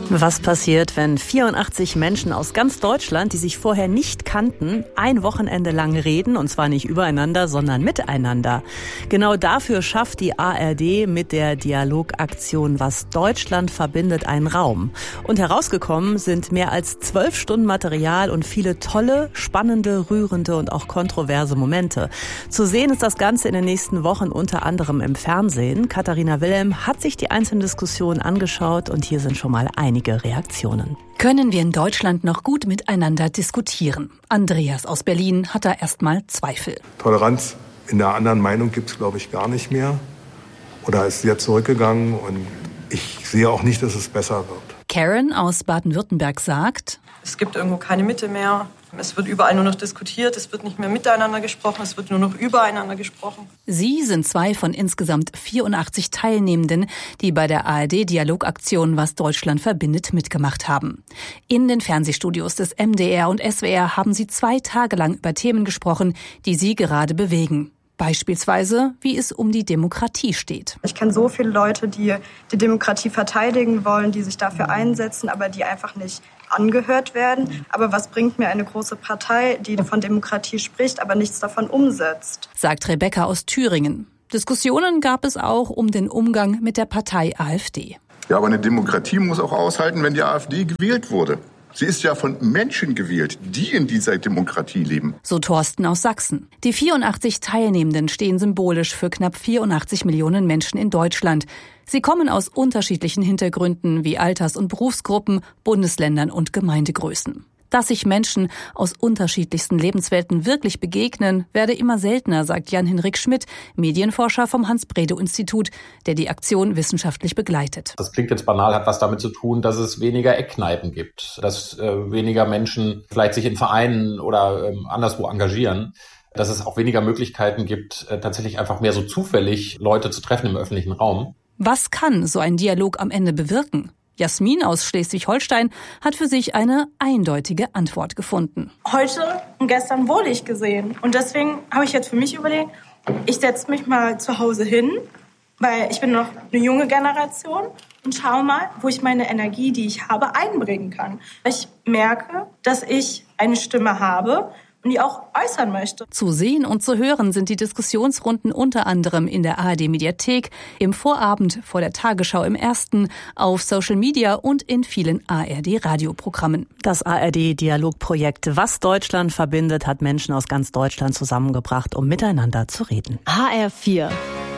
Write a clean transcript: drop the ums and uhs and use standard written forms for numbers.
Was passiert, wenn 84 Menschen aus ganz Deutschland, die sich vorher nicht kannten, ein Wochenende lang reden, und zwar nicht übereinander, sondern miteinander? Genau dafür schafft die ARD mit der Dialogaktion Was Deutschland verbindet einen Raum. Und herausgekommen sind mehr als 12 Stunden Material und viele tolle, spannende, rührende und auch kontroverse Momente. Zu sehen ist das Ganze in den nächsten Wochen unter anderem im Fernsehen. Katharina Wilhelm hat sich die einzelnen Diskussionen angeschaut und hier sind schon mal einige Reaktionen. Können wir in Deutschland noch gut miteinander diskutieren? Andreas aus Berlin hat da erstmal Zweifel. Toleranz in der anderen Meinung gibt es, glaube ich, gar nicht mehr. Oder ist sehr zurückgegangen und ich sehe auch nicht, dass es besser wird. Karen aus Baden-Württemberg sagt: Es gibt irgendwo keine Mitte mehr. Es wird überall nur noch diskutiert, es wird nicht mehr miteinander gesprochen, es wird nur noch übereinander gesprochen. Sie sind zwei von insgesamt 84 Teilnehmenden, die bei der ARD-Dialogaktion Was Deutschland verbindet mitgemacht haben. In den Fernsehstudios des MDR und SWR haben sie 2 Tage lang über Themen gesprochen, die sie gerade bewegen. Beispielsweise, wie es um die Demokratie steht. Ich kenne so viele Leute, die die Demokratie verteidigen wollen, die sich dafür einsetzen, aber die einfach nicht angehört werden. Aber was bringt mir eine große Partei, die von Demokratie spricht, aber nichts davon umsetzt? Sagt Rebecca aus Thüringen. Diskussionen gab es auch um den Umgang mit der Partei AfD. Ja, aber eine Demokratie muss auch aushalten, wenn die AfD gewählt wurde. Sie ist ja von Menschen gewählt, die in dieser Demokratie leben. So Thorsten aus Sachsen. Die 84 Teilnehmenden stehen symbolisch für knapp 84 Millionen Menschen in Deutschland. Sie kommen aus unterschiedlichen Hintergründen wie Alters- und Berufsgruppen, Bundesländern und Gemeindegrößen. Dass sich Menschen aus unterschiedlichsten Lebenswelten wirklich begegnen, werde immer seltener, sagt Jan-Henrik Schmidt, Medienforscher vom Hans-Bredow-Institut, der die Aktion wissenschaftlich begleitet. Das klingt jetzt banal, hat was damit zu tun, dass es weniger Eckkneipen gibt, dass weniger Menschen vielleicht sich in Vereinen oder anderswo engagieren, dass es auch weniger Möglichkeiten gibt, tatsächlich einfach mehr so zufällig Leute zu treffen im öffentlichen Raum. Was kann so ein Dialog am Ende bewirken? Jasmin aus Schleswig-Holstein hat für sich eine eindeutige Antwort gefunden. Heute und gestern wurde ich gesehen. Und deswegen habe ich jetzt für mich überlegt, ich setze mich mal zu Hause hin, weil ich bin noch eine junge Generation und schaue mal, wo ich meine Energie, die ich habe, einbringen kann. Ich merke, dass ich eine Stimme habe und die auch äußern möchte. Zu sehen und zu hören sind die Diskussionsrunden unter anderem in der ARD-Mediathek, im Vorabend vor der Tagesschau im Ersten, auf Social Media und in vielen ARD-Radioprogrammen. Das ARD-Dialogprojekt Was Deutschland verbindet hat Menschen aus ganz Deutschland zusammengebracht, um miteinander zu reden. HR4